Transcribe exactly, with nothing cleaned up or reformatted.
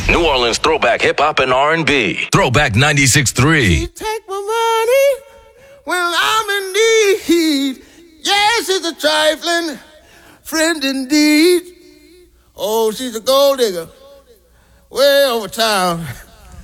New Orleans throwback hip hop and R and B. Throwback ninety-six point three. Take my money when I'm in need. Yes, it's a trifling friend indeed. Oh, she's a gold digger way over town.